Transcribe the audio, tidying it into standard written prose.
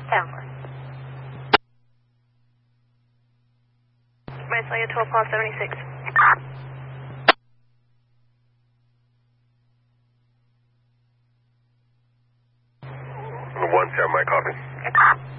Tower. Visalia 12 Class 76. One 7, my copy.